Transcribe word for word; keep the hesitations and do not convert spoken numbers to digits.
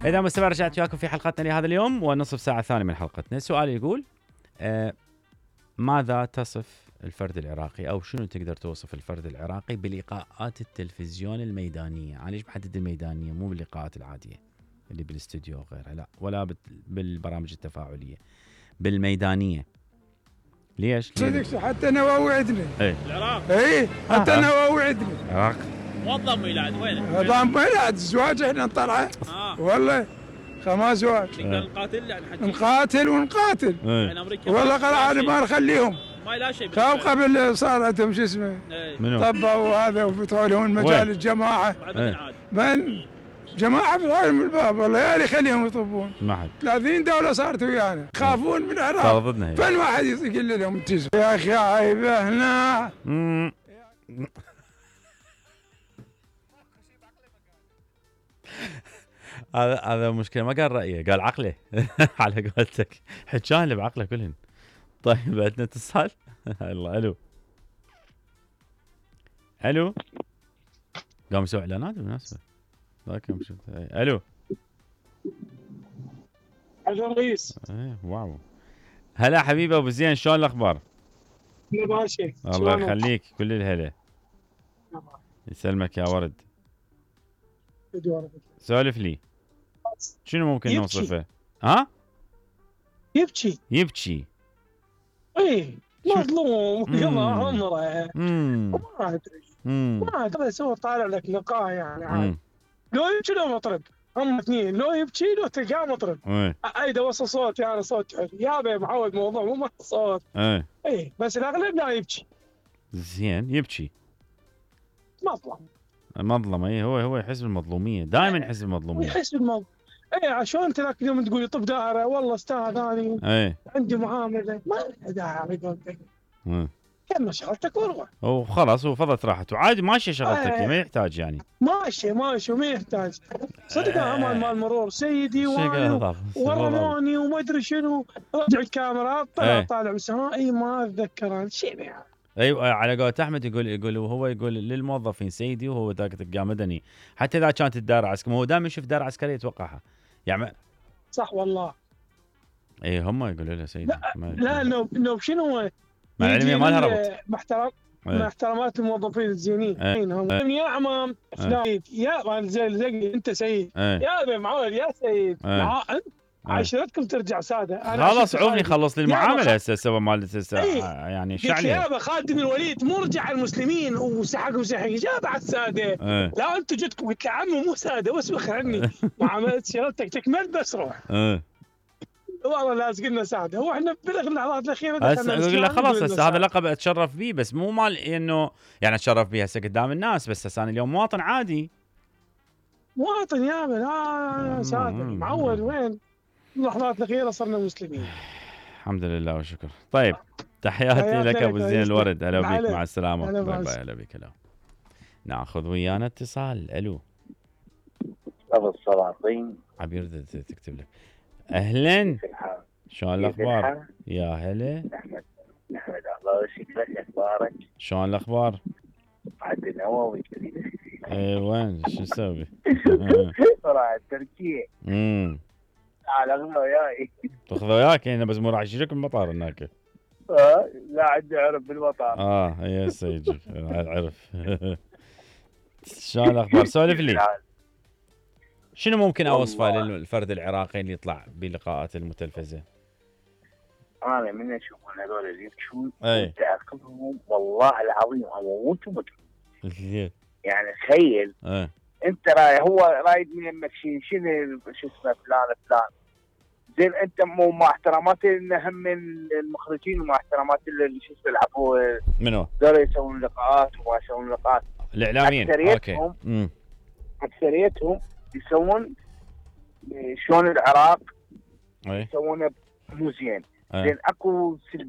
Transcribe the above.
إذا مستمع رجعت وياكم في حلقتنا لهذا اليوم ونصف ساعة ثانية من حلقتنا. السؤال يقول آه ماذا تصف الفرد العراقي أو شنو تقدر توصف الفرد العراقي بلقاءات التلفزيون الميدانية؟ أنا ليش بحدد الميدانية مو باللقاءات العادية اللي بالاستوديو وغيرها، لا، ولا بالبرامج التفاعلية، بالميدانية. ليش؟ صدق حتى نواوي عندنا. ايه العراق. ايه حتى آه. نواوي عندنا. العراق. موظف ميلاد وينه؟ نظام ميلاد الزواج احنا نطلعه. اه والله خمس زواج. نقدر نقاتل يعني حكي. نقاتل ونقاتل. يعني امريكا والله قلعان ما نخليهم. ما لا شيء. خاف قبل صار عندهم شو اسمه؟ منو؟ طبوا هذا وفتحوا لهم مجال الجماعه. من جماعه فتحوا الباب والله يا لي خليهم يطبون. ما حد. ثلاثين دوله صارت ويانا يخافون من العراق. صار ضدنا. فين واحد يقول لهم تزم يا اخي عيبه هنا. هذا هذا مشكلة، ما قال رأيه، قال عقله. على قولتك حجان اللي بعقله كلهن. طيب عندنا اتصال. الله. الو الو قام يسوي اعلانات بالمناسبة. لكن شفت. الو الو رئيس. ايه واو. هلا حبيبي ابو زين، شلون الاخبار؟ ماشي. الله يخليك، كل الهلا. يسلمك يا ورد. سولف لي شنو ممكن يبكي. نوصفه؟ ها؟ يبكي يبكي. ايه مظلوم قضى عمره. امم ما ادري امم ما ادري بس هو طالع لك لقاء يعني عادي. لو يبكي لو مطرب، هم اثنين، لو يبكي لو تلقاه مطرب. ايه ايده وصل صوت يعني صوت حلو يا بي معود موضوع مو مع صوت. ايه ايه بس الاغلب لا يبكي. زين يبكي. مظلم مظلم. اي هو هو يحس بالمظلوميه، دائما يحس بالمظلوميه. يحس بالموضوع. ايه عشان انت ذاك اليوم تقول لي طب دائره والله استاذ انا ايه عندي معامله ما لها داعي على قولتك. امم كمل شغلتك وروح. وخلاص هو فضت راحته عادي، ماشي شغلتك. آه. ما يحتاج يعني. ماشي ماشي وما يحتاج. صدق امان مال مرور سيدي شو ورموني وما ادري شنو. رجع الكاميرات طلع ايه. طالع بس اي ما اتذكر انا شيء يعني. ايوه على قولة احمد يقول يقول وهو يقول للموظفين سيدي، وهو ذاك تلقاه مدني. حتى اذا كانت الدار عسكريه، هو دائما يشوف دار عسكريه يتوقعها يعني. صح والله. اي هم يقولوا له سيدي. لا لا انه انه شنو مع العلمية ما لها ربط. محترم ايه. مع احترامات الموظفين الزينين. ايه. هم يا عمام فلان يا زي زي انت سيد. ايه. يا ابي معود يا سيد. ايه. مع انت عشرتكم ترجع ساده. خلاص عوفني خلص لي المعامله هسه سوى مال ايه. يعني شعلي. يا خالد الوليد مو رجع المسلمين وسحقوا سحق جاب على الساده. ايه. لا انتم جدكم قلت له عمو مو ساده واسبخ عني. معامله شغلتك تكمل بس روح. ايه. والله لازق لنا ساده. هو احنا بالاخر اللحظات الاخيره هسه اقول له خلاص هسه هذا لقب اتشرف به، بس مو مال انه يعني اتشرف به هسه قدام الناس، بس هسه انا اليوم مواطن عادي. مواطن يا ابن لا ساده معود. وين اللحظات الاخيره صرنا مسلمين. الحمد لله والشكر. طيب تحياتي لك ابو زين الورد. هلا بك، مع السلامه. باي باي. هلا بك. هلا. ناخذ ويانا اتصال. الو ابو السلاطين عبير تكتب لك. اهلا، شلون الاخبار؟ يا هلا. احمد احمد الله يشكرك. اخبارك؟ شلون الاخبار؟ عاد النووي. اي وين شو نسوي؟ راح تركيا. امم تعال اخذه وياي. تاخذه وياك هنا بس مو راح يجيك بالمطار هناك. اه لا عندي عرف بالمطار. اه هي هسه يجيك عرف. شلون الاخبار؟ سولف لي شنو ممكن اوصفه للفرد العراقي اللي يطلع بلقاءات المتلفزه؟ انا من اشوفون هذول اللي يبكون اي تعقلهم والله العظيم هم انتم زين يعني تخيل. ايه. انت راي هو رايد من يمك شيء شنو شو اسمه فلان فلان زين. انت مو مع احترامات هم من المخرجين ومع احترامات اللي شو اسمه العفو منو؟ دول يسوون لقاءات وما يسوون لقاءات. الاعلاميين. اكثريتهم امم اكثريتهم يسوون شلون العراق اي يسوونه مو زين. ايه. زين اكو